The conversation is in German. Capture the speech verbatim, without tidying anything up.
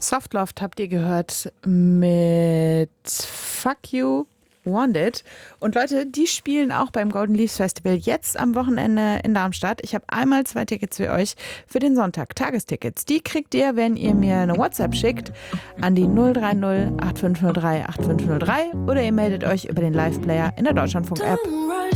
Softloft habt ihr gehört mit Fuck You, Want It. Und Leute, die spielen auch beim Golden Leaves Festival jetzt am Wochenende in Darmstadt. Ich habe einmal zwei Tickets für euch für den Sonntag, Tagestickets. Die kriegt ihr, wenn ihr mir eine WhatsApp schickt an die null drei null acht fünf null drei acht fünf null drei oder ihr meldet euch über den Live-Player in der Deutschlandfunk-App.